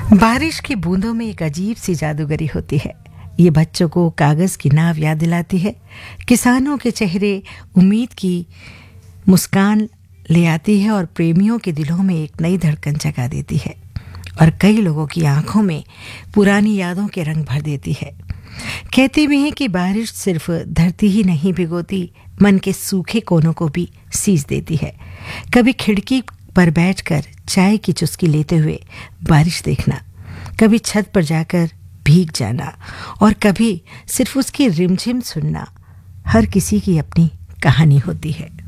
बारिश की बूंदों में एक अजीब सी जादूगरी होती है। ये बच्चों को कागज की नाव याद दिलाती है, किसानों के चेहरे उम्मीद की मुस्कान ले आती है और प्रेमियों के दिलों में एक नई धड़कन जगा देती है और कई लोगों की आंखों में पुरानी यादों के रंग भर देती है। कहते भी हैं कि बारिश सिर्फ धरती ही नहीं भिगोती, मन के सूखे कोनों को भी सींच देती है। कभी खिड़की पर बैठकर चाय की चुस्की लेते हुए बारिश देखना, कभी छत पर जाकर भीग जाना और कभी सिर्फ उसकी रिमझिम सुनना, हर किसी की अपनी कहानी होती है।